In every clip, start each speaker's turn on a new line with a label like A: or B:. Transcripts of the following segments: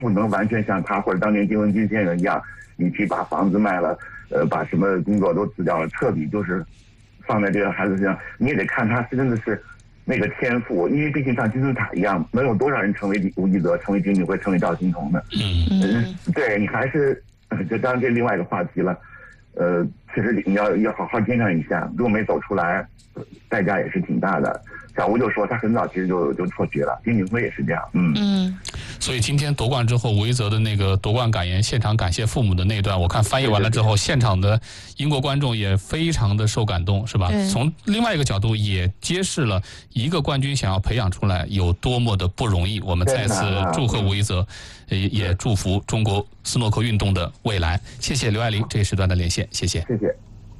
A: 不能完全像他或者当年丁文军先生一样，你去把房子卖了，把什么工作都辞掉了，彻底就是放在这个孩子身上。你也得看他真的是那个天赋，因为毕竟像金字塔一样，能有多少人成为吴一泽、成为丁俊晖、成为赵新彤呢？对你还是这当然这另外一个话题了。其实你要好好坚强一下，如果没走出来，代价也是挺大的。小吴就说他很早其实就辍学了，丁俊晖也是这样。
B: 所以今天夺冠之后，吴一泽的那个夺冠感言，现场感谢父母的那段，我看翻译完了之后，现场的英国观众也非常的受感动，是吧？从另外一个角度也揭示了一个冠军想要培养出来有多么的不容易。我们再次祝贺吴一泽，也祝福中国斯诺克运动的未来。谢谢刘爱玲这一时段的连线，谢谢。
A: 谢谢。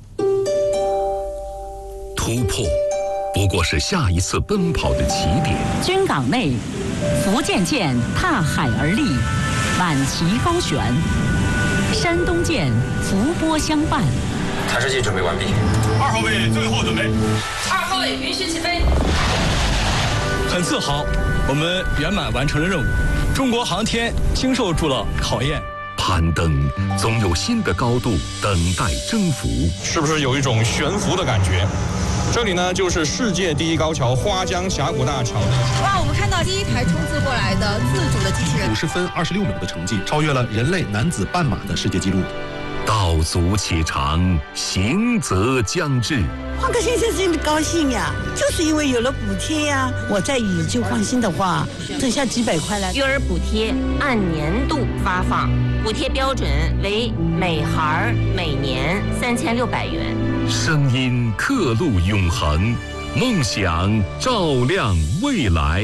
C: 突破不过是下一次奔跑的起点。
D: 军港内，福建舰踏海而立，满旗高悬；山东舰伏波相伴。
E: 探视器准备完毕。
F: 2号位最后准备。
G: 2号位允许起飞。
F: 很自豪，我们圆满完成了任务。中国航天经受住了考验。
C: 攀登总有新的高度等待征服，
H: 是不是有一种悬浮的感觉？这里呢，就是世界第一高桥花江峡谷大桥。
G: 哇，我们看到第一台冲刺过来的自主的机器人，
I: 50分26秒的成绩，超越了人类男子半马的世界纪录。
C: 道阻且长，行则将至。
J: 换个先生真的高兴呀，就是因为有了补贴呀。我在以旧换新的话，剩下几百块了。
K: 育儿补贴按年度发放，补贴标准为每孩每年3600元。
C: 声音刻录永恒，梦想照亮未来。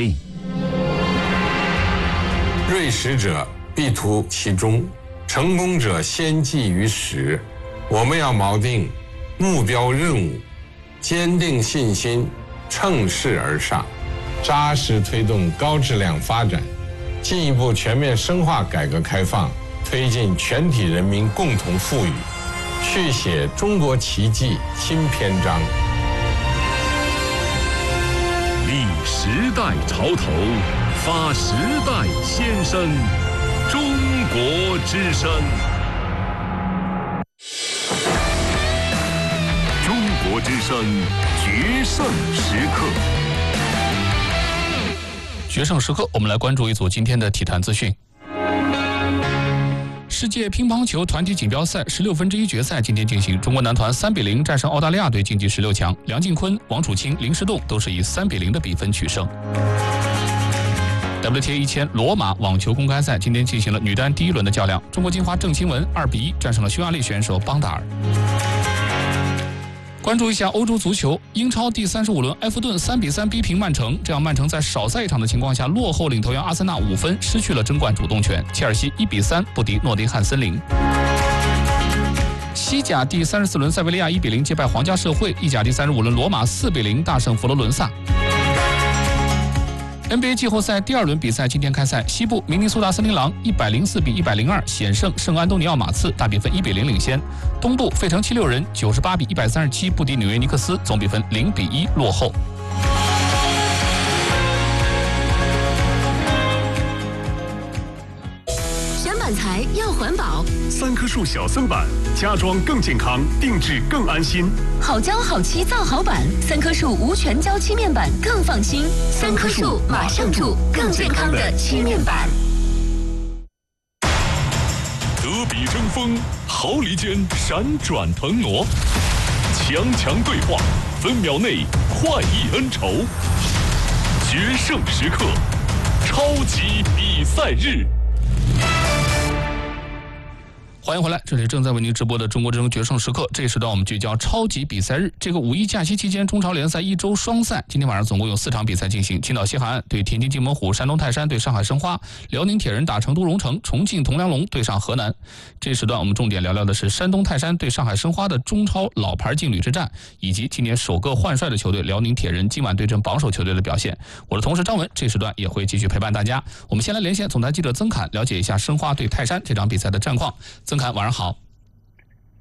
L: 锐识者必图其中，成功者先记于始。我们要锚定目标任务，坚定信心，乘势而上，扎实推动高质量发展，进一步全面深化改革开放，推进全体人民共同富裕，续写中国奇迹新篇章。
C: 立时代潮头，发时代先声，中国之声。中国之声决胜时刻。
B: 决胜时刻，我们来关注一组今天的体坛资讯。世界乒乓球团体锦标赛16分之一决赛今天进行，中国男团3-0战胜澳大利亚队晋级16强，梁靖昆、王楚钦、林诗栋都是以3-0的比分取胜。WTA 1000罗马网球公开赛今天进行了女单第一轮的较量，中国金花郑钦文2-1战胜了匈牙利选手邦达尔。关注一下欧洲足球，英超第35轮，埃弗顿3-3逼平曼城，这样曼城在少赛一场的情况下落后领头羊阿森纳5分，失去了争冠主动权。切尔西1-3不敌诺丁汉森林。西甲第34轮，塞维利亚1-0击败皇家社会，意甲第35轮，罗马4-0大胜佛罗伦萨。NBA 季后赛第2轮比赛今天开赛，西部明尼苏达森林狼104比102险胜圣安东尼奥马刺，大比分1-0领先。东部费城76人98比137不敌纽约尼克斯，总比分0-1落后。
M: 选板材要环保
N: ，3棵树小森板，家装更健康，定制更安心。
M: 好胶好漆造好板，3棵树无全胶漆面板更放心。3棵树马上住更健康的漆面板。
C: 德比争锋，毫厘间闪转腾挪，强对话，分秒内快意恩仇。决胜时刻，超级比赛日。
B: 欢迎回来，这里正在为您直播的中国之声决胜时刻。这一时段我们聚焦超级比赛日。这个五一假期期间，中超联赛1周双赛，今天晚上总共有4场比赛进行。青岛西海岸对天津津门虎，山东泰山对上海申花，辽宁铁人打成都蓉城，重庆铜梁龙对上河南。这一时段我们重点聊聊的是山东泰山对上海申花的中超老牌劲旅之战，以及今年首个换帅的球队辽宁铁人今晚对阵榜首球队的表现。我的同事张文这时段也会继续陪伴大家。我们先来连线总台记者曾侃，了解一下申花对泰山这场比赛的战况。曾侃，晚上好。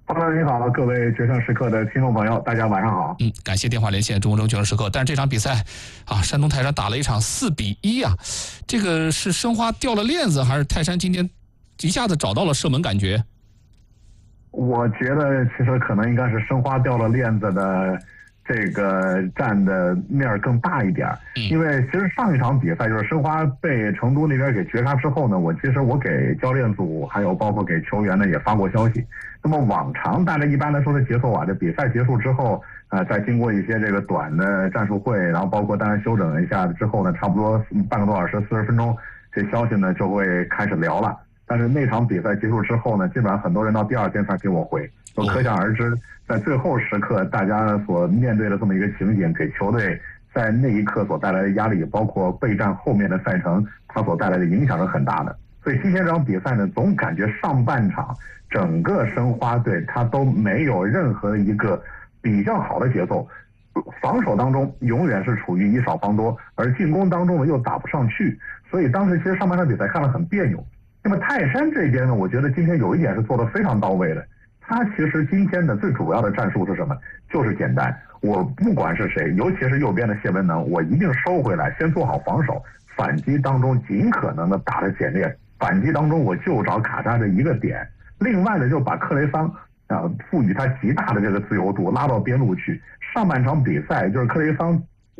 O: Hello， 你好，各位决胜时刻的听众朋友，大家晚上好。
B: 感谢电话连线中国决胜时刻。但是这场比赛啊，山东泰山打了一场4-1啊，这个是申花掉了链子，还是泰山今天一下子找到了射门感觉？
O: 我觉得其实可能应该是申花掉了链子的这个占的面更大一点，因为其实上一场比赛就是申花被成都那边给绝杀之后呢，我给教练组还有包括给球员呢也发过消息。那么往常大家一般来说的节奏啊，这比赛结束之后，再经过一些这个短的战术会，然后包括当然休整一下之后呢，差不多半个多小时40分钟，这消息呢就会开始聊了。但是那场比赛结束之后呢，基本上很多人到第二天才给我回，就可想而知，在最后时刻大家所面对的这么一个情景，给球队在那一刻所带来的压力，包括备战后面的赛程，它所带来的影响是很大的。所以今天这场比赛呢，总感觉上半场整个申花队他都没有任何一个比较好的节奏，防守当中永远是处于以少防多，而进攻当中呢又打不上去，所以当时其实上半场比赛看了很别扭。那么泰山这边呢，我觉得今天有一点是做得非常到位的。他其实今天的最主要的战术是什么？就是简单，我不管是谁，尤其是右边的谢文能，我一定收回来，先做好防守，反击当中尽可能的打得简练，反击当中我就找卡扎这一个点。另外呢，就把克雷桑赋予他极大的这个自由度，拉到边路去。上半场比赛就是克雷桑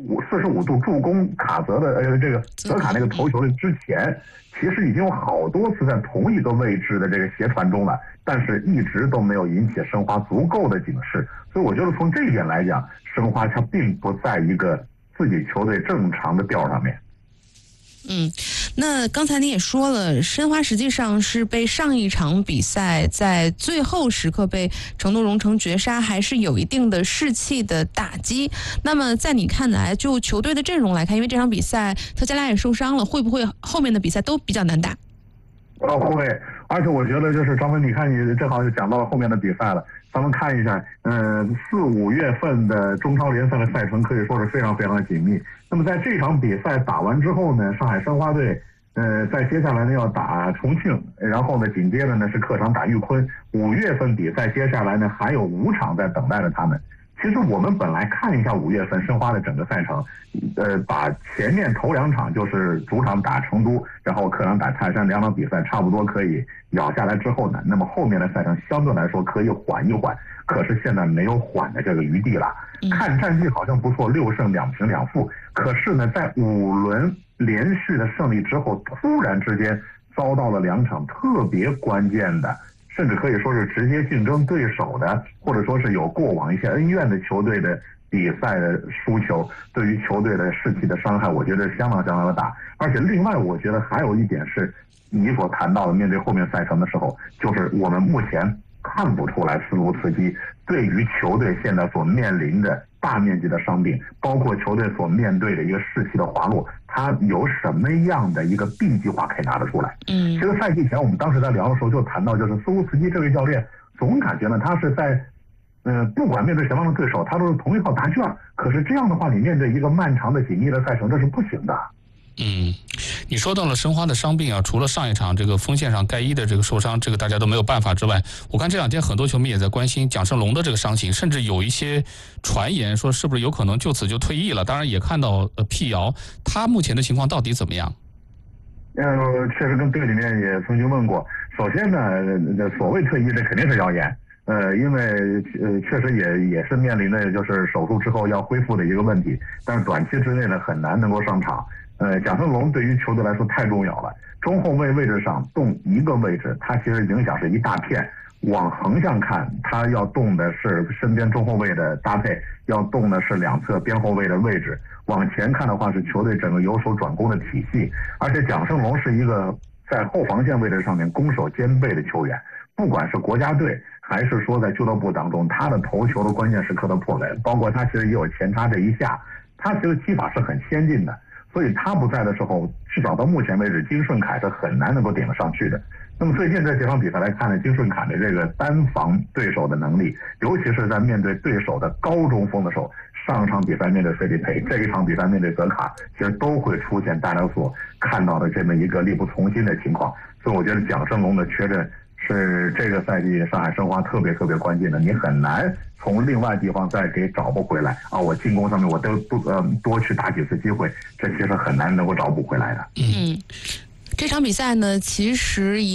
O: 45度助攻卡泽的这个泽卡那个头球的之前，其实已经有好多次在同一个位置的这个斜传中了，但是一直都没有引起申花足够的警示。所以我觉得从这一点来讲，申花他并不在一个自己球队正常的调上面。
P: 那刚才你也说了，申花实际上是被上一场比赛在最后时刻被成都蓉城绝杀，还是有一定的士气的打击。那么在你看来，就球队的阵容来看，因为这场比赛特加拉也受伤了，会不会后面的比赛都比较难打？
O: 会，而且我觉得就是张芬，你看你正好就讲到了后面的比赛了，咱们看一下，4、5月份的中超联赛的赛程可以说是非常非常的紧密。那么在这场比赛打完之后呢，上海申花队在接下来呢要打重庆，然后呢紧接着呢是客场打裕坤。5月份比赛接下来呢还有5场在等待着他们。其实我们本来看一下5月份申花的整个赛程，把前面头2场就是主场打成都，然后客场打泰山2场比赛差不多可以咬下来之后呢，那么后面的赛程相对来说可以缓一缓，可是现在没有缓的这个余地了。看战绩好像不错，6胜2平2负，可是呢在5轮连续的胜利之后，突然之间遭到了2场特别关键的，甚至可以说是直接竞争对手的，或者说是有过往一些恩怨的球队的比赛的输球，对于球队的士气的伤害，我觉得相当相当的大。而且另外我觉得还有一点是你所谈到的，面对后面赛程的时候，就是我们目前看不出来斯卢茨基对于球队现在所面临的大面积的伤病，包括球队所面对的一个士气的滑落，他有什么样的一个 B 计划可以拿得出来？其实赛季前我们当时在聊的时候就谈到，就是斯卢茨基这位教练总感觉呢他是在不管面对什么样的对手，他都是同一套答卷，可是这样的话你面对一个漫长的紧密的赛程，这是不行的。
B: 你说到了申花的伤病啊，除了上一场这个锋线上盖伊的这个受伤，这个大家都没有办法之外，我看这2天很多球迷也在关心蒋胜龙的这个伤情，甚至有一些传言说是不是有可能就此就退役了。当然也看到辟谣，他目前的情况到底怎么样？
O: 确实跟队里面也曾经问过。首先呢，所谓退役这肯定是谣言。因为确实也是面临的就是手术之后要恢复的一个问题，但是短期之内呢很难能够上场。蒋胜龙对于球队来说太重要了，中后卫位置上动一个位置，它其实影响是一大片。往横向看，他要动的是身边中后卫的搭配，要动的是2侧边后卫的位置。往前看的话是球队整个由守转攻的体系，而且蒋胜龙是一个在后防线位置上面攻守兼备的球员，不管是国家队还是说在俱乐部当中，他的头球的关键时刻的破门，包括他其实也有前插这一下，他其实踢法是很先进的。所以他不在的时候，至少到目前为止，金顺凯是很难能够顶得上去的。那么最近这几场比赛来看呢，金顺凯的这个单防对手的能力，尤其是在面对对手的高中锋的时候，上场比赛面对费利培，这一场比赛面对泽卡，其实都会出现大家所看到的这么一个力不从心的情况。所以我觉得蒋胜龙的缺阵是这个赛季上海申花特别关键的，你很难从另外地方再给找不回来啊！我进攻上面我都多去打几次机会，这其实很难能够找补回来的。
P: 这场比赛呢，其实